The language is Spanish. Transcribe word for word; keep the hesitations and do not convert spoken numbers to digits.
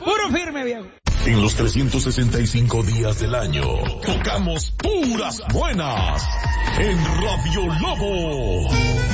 puro firme, viejo. En los trescientos sesenta y cinco días del año, tocamos puras buenas en Radio Lobo.